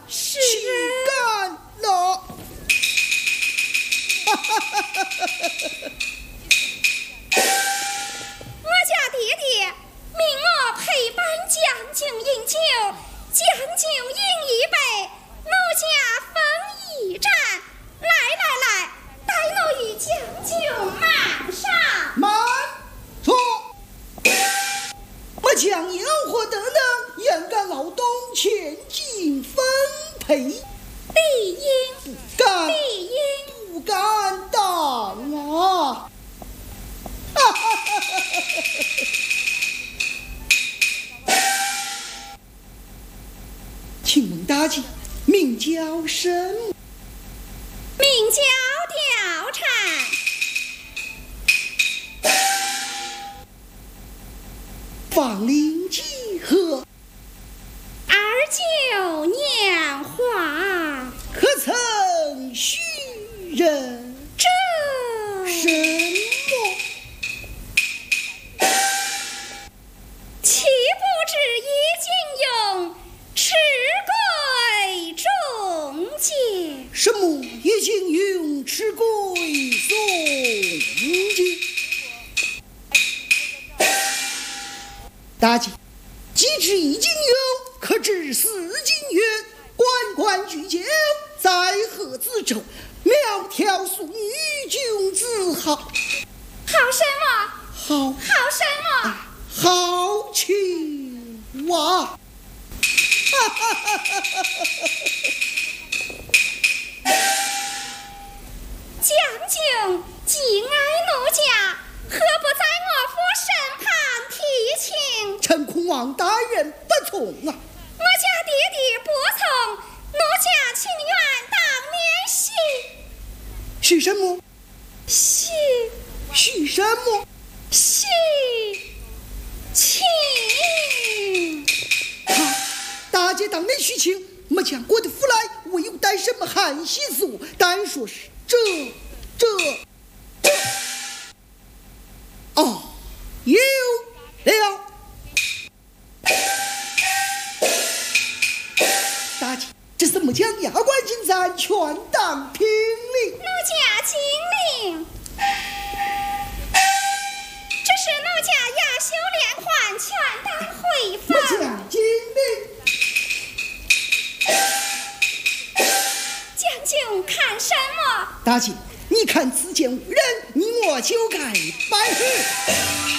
是干了。 我家爹爹命我陪伴将军饮酒，将军饮一杯，奴家分一盏。来，带奴与将军马上。 慢坐。我将烟火等等严干劳动前进分配， 理应不敢当啊！请问大姐，名叫什么？ 名叫貂蝉。 芳龄几何 29年华， 可曾许人？ 这什么？ 岂不知已经用赤鬼中箭？ 什么已经用赤鬼送进？大姐，既知1斤油，可知4斤元。关雎鸠，在河之洲，苗条淑女，君子好。 好什么？ 好什么？ 好球啊！ 将军既爱奴家，何不在我府身旁提亲？ 臣恐望大人不从啊！ 我家爹爹不从，奴家情愿当面许什么？ 许什么？ 许亲。 好，大姐当面许亲。没将过的府来，我又带什么汉喜做？单说是这。哦，有了。大姐，这是没将牙关进咱全当平令。 奴家尽令。这是奴家押修连环，全当回没返。 将尽令。 将军看什么？ 大姐，你看此间无人，你我就该办事。